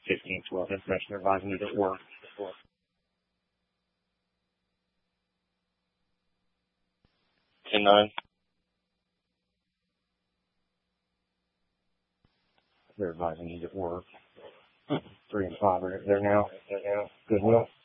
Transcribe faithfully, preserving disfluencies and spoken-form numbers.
fifteen, twelve information. They're advising you at work. ten nine. They're advising you at work. Three and five are there now. There now. Goodwill.